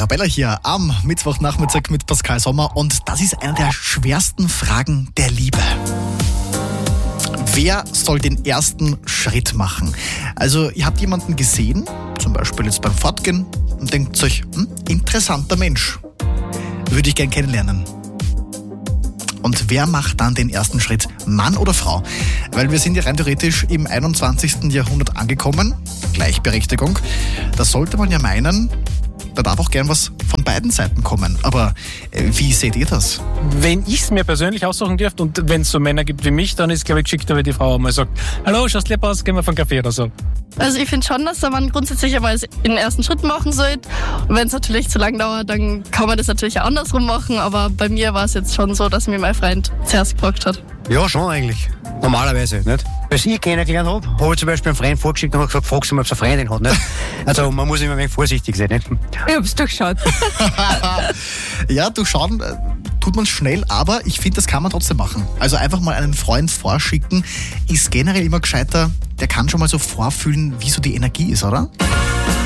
Arabella hier am Mittwochnachmittag mit Pascal Sommer und das ist eine der schwersten Fragen der Liebe. Wer soll den ersten Schritt machen? Also ihr habt jemanden gesehen, zum Beispiel jetzt beim Fortgehen und denkt euch, interessanter Mensch, würde ich gern kennenlernen. Und wer macht dann den ersten Schritt, Mann oder Frau? Weil wir sind ja rein theoretisch im 21. Jahrhundert angekommen, Gleichberechtigung. Da sollte man ja meinen, da darf auch gern was von beiden Seiten kommen. Aber wie seht ihr das? Wenn ich es mir persönlich aussuchen dürfte und wenn es so Männer gibt wie mich, dann ist, glaube ich, geschickter, wenn die Frau einmal sagt, hallo, schaust lieb aus, gehen wir von Kaffee oder so. Also ich finde schon, dass der Mann grundsätzlich einmal den ersten Schritt machen sollte. Und wenn es natürlich zu lang dauert, dann kann man das natürlich auch andersrum machen. Aber bei mir war es jetzt schon so, dass mir mein Freund zuerst gefragt hat. Ja, schon eigentlich. Normalerweise, nicht? Als ich kennengelernt habe ich zum Beispiel einen Freund vorgeschickt und habe gesagt, fragst du mal, ob es eine Freundin hat, nicht? Also man muss immer ein wenig vorsichtig sein, nicht? Ich hab's durchschaut. Ja, durchschauen tut man schnell, aber ich finde, das kann man trotzdem machen. Also einfach mal einen Freund vorschicken, ist generell immer gescheiter, der kann schon mal so vorfühlen, wie so die Energie ist, oder?